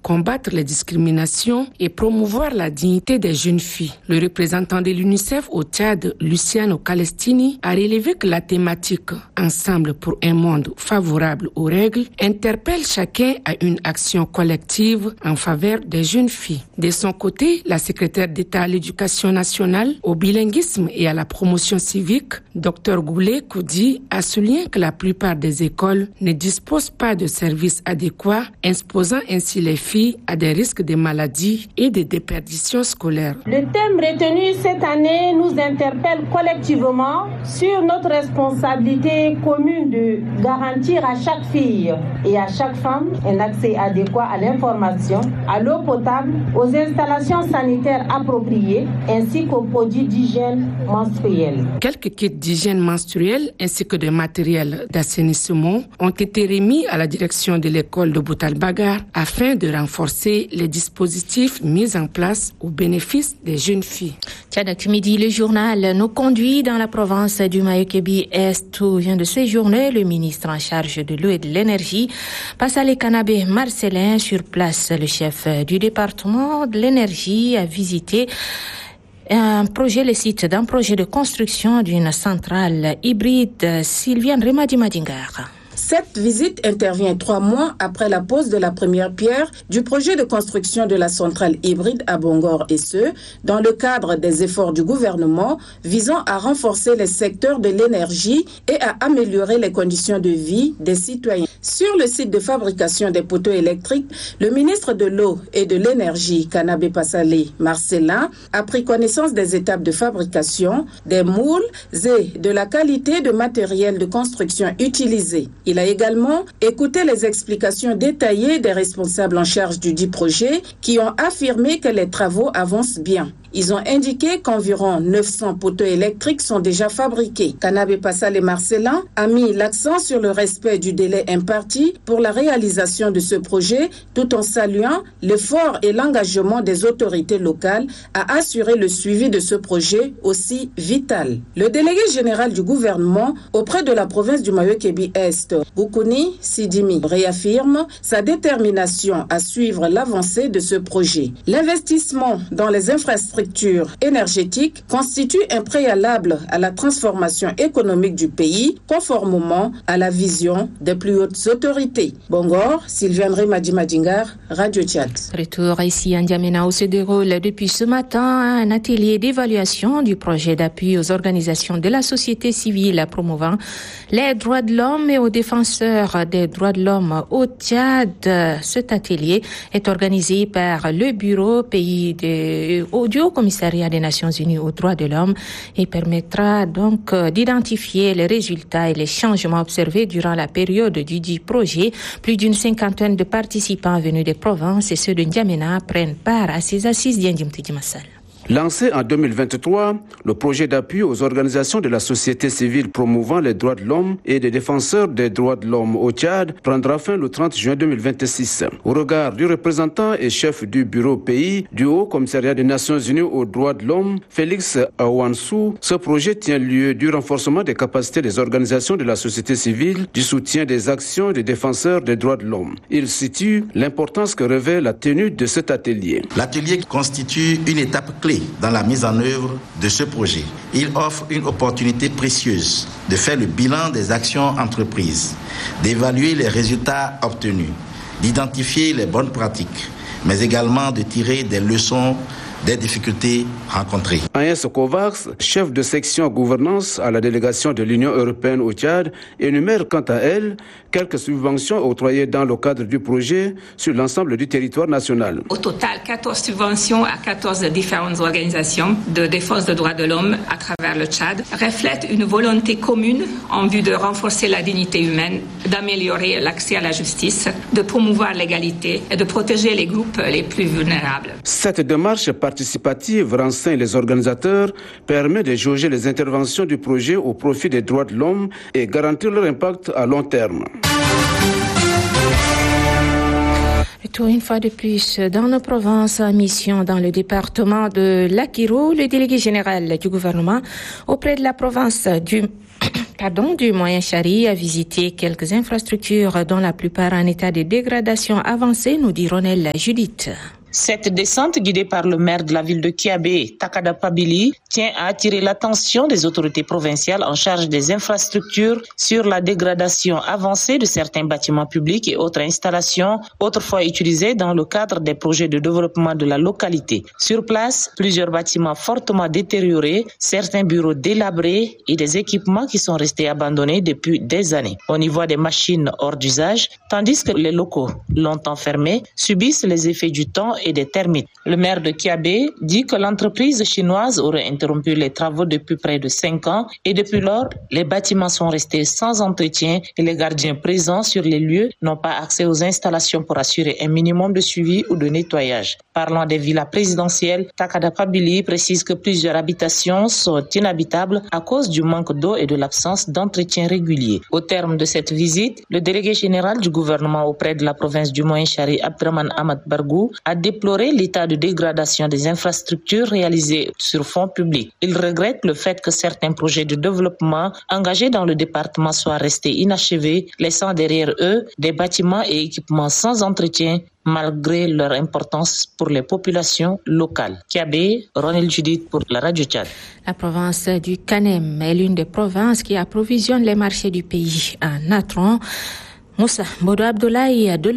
combattre les discriminations et promouvoir la dignité des jeunes filles. Le représentant de l'UNICEF au Tchad, Luciano Calestini, a relevé que la thématique « Ensemble pour un monde favorable aux règles » interpelle chacun à une action collective en faveur des jeunes filles. De son côté, la secrétaire d'État à l'éducation nationale, au bilinguisme et à la promotion civique, Dr Goulet Koudi, a souligné que la plupart des écoles ne disposent pas de services adéquats, exposant ainsi les filles à des risques de maladies et de déperdition scolaire. Le thème retenu cette année nous interpelle collectivement sur notre responsabilité commune de garantir à chaque fille et à chaque femme un accès adéquat à l'information, à l'eau potable, aux installations sanitaires appropriées ainsi qu'aux produits d'hygiène menstruelle. Quelques kits d'hygiène menstruelle ainsi que de matériel d'assainissement ont été remis à la direction de l'école de Boutal-Bagar afin de renforcer les dispositifs mis en place au bénéfice des jeunes filles. Tchadak Midi, le journal nous conduit dans la province du Mayo-Kébi-Est où vient de séjourner le ministre en charge de l'eau et de l'énergie. Passale Kanabé Marcelin, sur place, le chef du département de l'énergie, a visité le site d'un projet de construction d'une centrale hybride. Sylviane Remadi-Madingar. Cette visite intervient 3 mois après la pose de la première pierre du projet de construction de la centrale hybride à Bongor et ce, dans le cadre des efforts du gouvernement visant à renforcer les secteurs de l'énergie et à améliorer les conditions de vie des citoyens. Sur le site de fabrication des poteaux électriques, le ministre de l'eau et de l'énergie, Kanabé Passale Marcelin, a pris connaissance des étapes de fabrication, des moules et de la qualité de matériel de construction utilisé. Il a également écouté les explications détaillées des responsables en charge du dit projet qui ont affirmé que les travaux avancent bien. Ils ont indiqué qu'environ 900 poteaux électriques sont déjà fabriqués. Kanabé Passale Marcelin a mis l'accent sur le respect du délai imparti pour la réalisation de ce projet, tout en saluant l'effort et l'engagement des autorités locales à assurer le suivi de ce projet aussi vital. Le délégué général du gouvernement auprès de la province du Mayo-Kébi-Est, Boukouni Sidimi, réaffirme sa détermination à suivre l'avancée de ce projet. L'investissement dans les infrastructures énergétiques constitue un préalable à la transformation économique du pays, conformément à la vision des plus hautes autorités. Bongor, Sylviane Remadi-Madingar, Radio Tchad. Retour ici à N'Djamena où se déroule depuis ce matin un atelier d'évaluation du projet d'appui aux organisations de la société civile promouvant les droits de l'homme et aux défenseurs des droits de l'homme au Tchad. Cet atelier est organisé par le Bureau pays du Haut-Commissariat des Nations Unies aux droits de l'homme et permettra donc d'identifier les résultats et les changements observés durant la période du dit projet. Plus d'une 50aine de participants venus des provinces et ceux de N'Djamena prennent part à ces assises d'Indiamtidjimassal. Lancé en 2023, le projet d'appui aux organisations de la société civile promouvant les droits de l'homme et des défenseurs des droits de l'homme au Tchad prendra fin le 30 juin 2026. Au regard du représentant et chef du bureau pays du Haut-Commissariat des Nations Unies aux droits de l'homme, Félix Awansou, ce projet tient lieu du renforcement des capacités des organisations de la société civile, du soutien des actions des défenseurs des droits de l'homme. Il situe l'importance que revêt la tenue de cet atelier. L'atelier constitue une étape clé dans la mise en œuvre de ce projet. Il offre une opportunité précieuse de faire le bilan des actions entreprises, d'évaluer les résultats obtenus, d'identifier les bonnes pratiques, mais également de tirer des leçons des difficultés rencontrées. Agnès Kovacs, chef de section gouvernance à la délégation de l'Union européenne au Tchad, énumère quant à elle quelques subventions octroyées dans le cadre du projet sur l'ensemble du territoire national. Au total, 14 subventions à 14 différentes organisations de défense des droits de l'homme à travers le Tchad reflètent une volonté commune en vue de renforcer la dignité humaine, d'améliorer l'accès à la justice, de promouvoir l'égalité et de protéger les groupes les plus vulnérables. Cette démarche participative renseigne les organisateurs, permet de jauger les interventions du projet au profit des droits de l'homme et garantir leur impact à long terme. Retour une fois de plus dans nos provinces en mission dans le département de l'Akiro, le délégué général du gouvernement auprès de la province du du Moyen Chari a visité quelques infrastructures dont la plupart en état de dégradation avancée, nous dit Ronel Judith. Cette descente guidée par le maire de la ville de Kiabé, Takada Pabili, tient à attirer l'attention des autorités provinciales en charge des infrastructures sur la dégradation avancée de certains bâtiments publics et autres installations autrefois utilisés dans le cadre des projets de développement de la localité. Sur place, plusieurs bâtiments fortement détériorés, certains bureaux délabrés et des équipements qui sont restés abandonnés depuis des années. On y voit des machines hors d'usage, tandis que les locaux, longtemps fermés, subissent les effets du temps et des termites. Le maire de Kiabé dit que l'entreprise chinoise aurait interrompu les travaux depuis près de 5 ans et depuis lors, les bâtiments sont restés sans entretien et les gardiens présents sur les lieux n'ont pas accès aux installations pour assurer un minimum de suivi ou de nettoyage. Parlant des villas présidentielles, Takada Pabili précise que plusieurs habitations sont inhabitables à cause du manque d'eau et de l'absence d'entretien régulier. Au terme de cette visite, le délégué général du gouvernement auprès de la province du Moyen Chari, Abdraman Ahmad Bargou, a déploré l'état de dégradation des infrastructures réalisées sur fonds publics. Il regrette le fait que certains projets de développement engagés dans le département soient restés inachevés, laissant derrière eux des bâtiments et équipements sans entretien, malgré leur importance pour les populations locales. Kiabé, Ronel Judith pour la Radio Tchad. La province du Kanem est l'une des provinces qui approvisionne les marchés du pays en natron. Moussa Bodo Abdoulaye de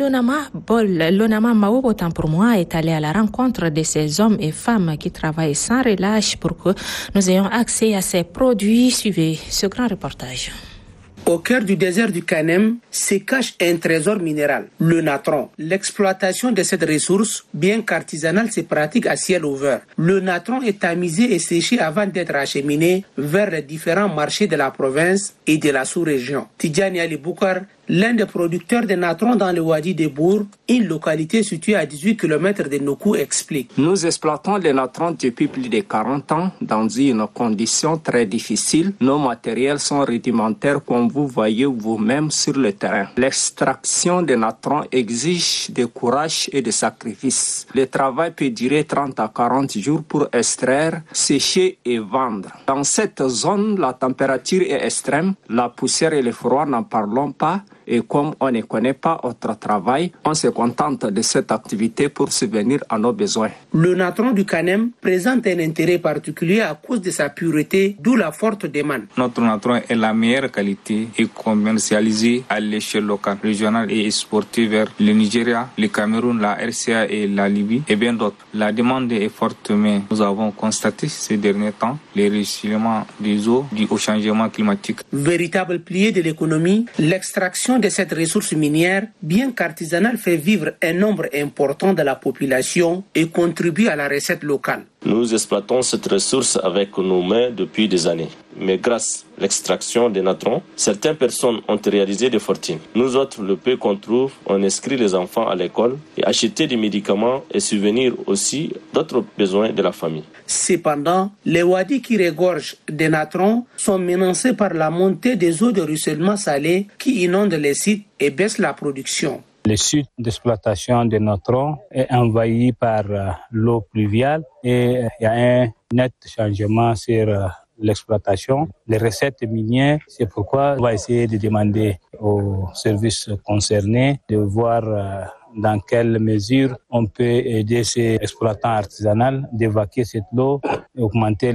l'Onama Mao, autant pour moi, est allé à la rencontre de ces hommes et femmes qui travaillent sans relâche pour que nous ayons accès à ces produits. Suivez ce grand reportage. Au cœur du désert du Kanem se cache un trésor minéral, le natron. L'exploitation de cette ressource, bien qu'artisanale, se pratique à ciel ouvert. Le natron est tamisé et séché avant d'être acheminé vers les différents marchés de la province et de la sous-région. Tidjani Ali Boukar, l'un des producteurs de natron dans le Wadi de Bour, une localité située à 18 km de Nokou, explique. Nous exploitons le natron depuis plus de 40 ans dans une condition très difficile. Nos matériels sont rudimentaires comme vous voyez vous-même sur le terrain. L'extraction de natron exige de courage et de sacrifice. Le travail peut durer 30 à 40 jours pour extraire, sécher et vendre. Dans cette zone, la température est extrême, la poussière et le froid n'en parlons pas. Et comme on ne connaît pas notre travail, on se contente de cette activité pour subvenir à nos besoins. Le natron du Kanem présente un intérêt particulier à cause de sa pureté, d'où la forte demande. Notre natron est la meilleure qualité et commercialisé à l'échelle locale, régionale et exporté vers le Nigeria, le Cameroun, la RCA et la Libye et bien d'autres. La demande est forte, mais nous avons constaté ces derniers temps les réchauffements des eaux dus au changement climatique. Véritable pilier de l'économie, l'extraction de cette ressource minière, bien qu'artisanale, fait vivre un nombre important de la population et contribue à la recette locale. Nous exploitons cette ressource avec nos mains depuis des années. Mais grâce à l'extraction des natrons, certaines personnes ont réalisé des fortunes. Nous autres, le peu qu'on trouve, on inscrit les enfants à l'école et acheter des médicaments et subvenir aussi d'autres besoins de la famille. Cependant, les wadis qui regorgent des natrons sont menacés par la montée des eaux de ruissellement salé qui inondent les sites et baissent la production. Le site d'exploitation des natrons est envahi par l'eau pluviale et il y a un net changement sur l'exploitation. Les recettes minières, c'est pourquoi on va essayer de demander aux services concernés de voir dans quelle mesure on peut aider ces exploitants artisanaux d'évacuer cette eau, augmenter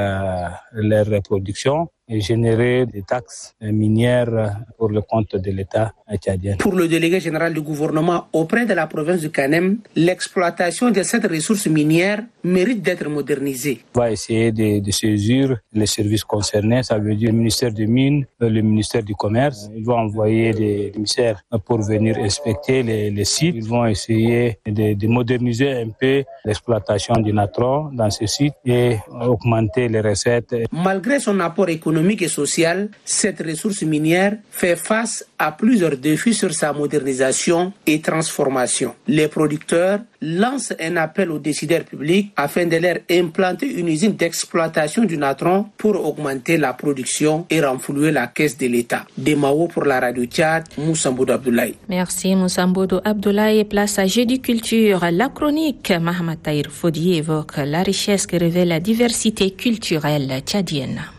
leur production et générer des taxes minières pour le compte de l'État tchadien. Pour le délégué général du gouvernement auprès de la province du Kanem, l'exploitation de cette ressource minière mérite d'être modernisée. On va essayer de saisir les services concernés, ça veut dire le ministère des Mines, le ministère du Commerce. Ils vont envoyer des émissaires pour venir inspecter les sites. Ils vont essayer de moderniser un peu l'exploitation du natron dans ce site et augmenter les recettes. Malgré son apport économique et social, cette ressource minière fait face à plusieurs défis sur sa modernisation et transformation. Les producteurs lancent un appel aux décideurs publics afin de leur implanter une usine d'exploitation du natron pour augmenter la production et renflouer la caisse de l'État. De Mao pour la Radio Tchad, Moussa Bodo Abdoulaye. Merci Moussa Bodo Abdoulaye. Place à Jeudi Culture. La chronique Mahamat Tahir Fodi évoque la richesse que révèle la diversité culturelle tchadienne.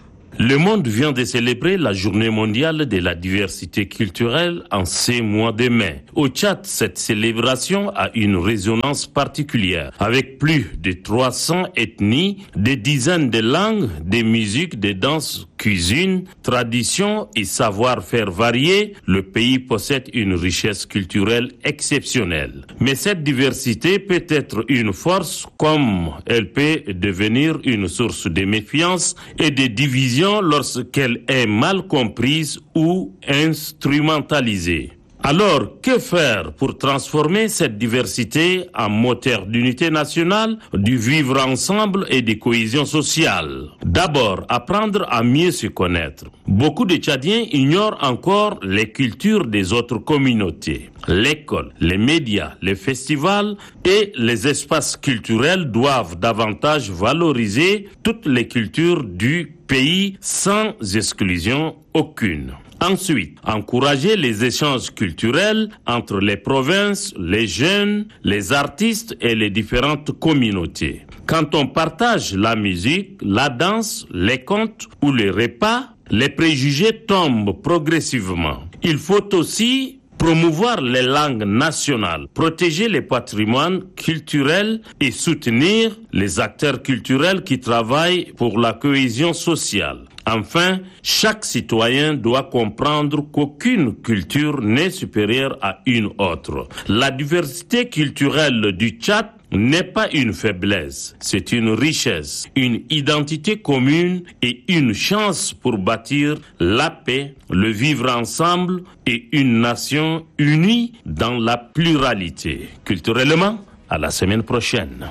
Le monde vient de célébrer la journée mondiale de la diversité culturelle en ce mois de mai. Au Tchad, cette célébration a une résonance particulière. Avec plus de 300 ethnies, des dizaines de langues, des musiques, des danses, cuisine, traditions et savoir-faire variés, le pays possède une richesse culturelle exceptionnelle. Mais cette diversité peut être une force comme elle peut devenir une source de méfiance et de division lorsqu'elle est mal comprise ou instrumentalisée. Alors, que faire pour transformer cette diversité en moteur d'unité nationale, du vivre ensemble et de cohésion sociale? D'abord, apprendre à mieux se connaître. Beaucoup de Tchadiens ignorent encore les cultures des autres communautés. L'école, les médias, les festivals et les espaces culturels doivent davantage valoriser toutes les cultures du pays sans exclusion aucune. Ensuite, encourager les échanges culturels entre les provinces, les jeunes, les artistes et les différentes communautés. Quand on partage la musique, la danse, les contes ou les repas, les préjugés tombent progressivement. Il faut aussi promouvoir les langues nationales, protéger les patrimoines culturels et soutenir les acteurs culturels qui travaillent pour la cohésion sociale. Enfin, chaque citoyen doit comprendre qu'aucune culture n'est supérieure à une autre. La diversité culturelle du Tchad n'est pas une faiblesse, c'est une richesse, une identité commune et une chance pour bâtir la paix, le vivre ensemble et une nation unie dans la pluralité. Culturellement, à la semaine prochaine.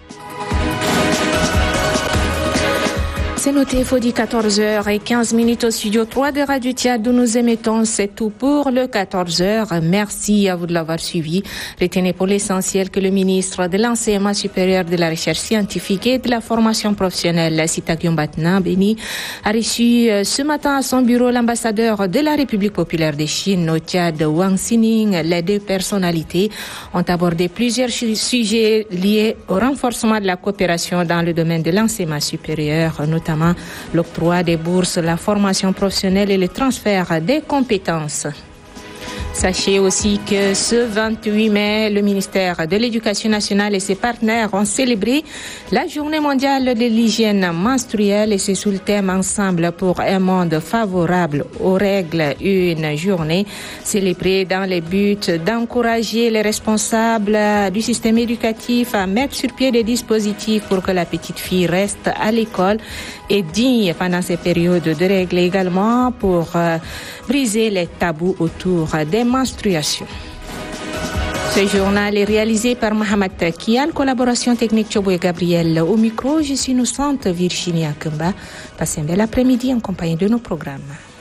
C'est noté, il faut dire 14h15 au studio 3 de Radio Tchad où nous émettons. C'est tout pour le 14h. Merci à vous de l'avoir suivi. Retenez pour l'essentiel que le ministre de l'Enseignement supérieur, de la Recherche scientifique et de la formation professionnelle, Sita Gyombatna Beni, a reçu ce matin à son bureau l'ambassadeur de la République populaire de Chine au Tchad, Wang Xining. Les deux personnalités ont abordé plusieurs sujets liés au renforcement de la coopération dans le domaine de l'enseignement supérieur, notamment l'octroi des bourses, la formation professionnelle et le transfert des compétences. Sachez aussi que ce 28 mai, le ministère de l'Éducation nationale et ses partenaires ont célébré la Journée mondiale de l'hygiène menstruelle et c'est sous le thème Ensemble pour un monde favorable aux règles, une journée célébrée dans le but d'encourager les responsables du système éducatif à mettre sur pied des dispositifs pour que la petite fille reste à l'école et digne pendant ces périodes de règles, également pour briser les tabous autour des menstruations. Ce journal est réalisé par Mohamed Kian, collaboration technique Chobo Gabriel. Au micro, je suis innocente Virginia Kemba. Passez un bel après-midi en compagnie de nos programmes.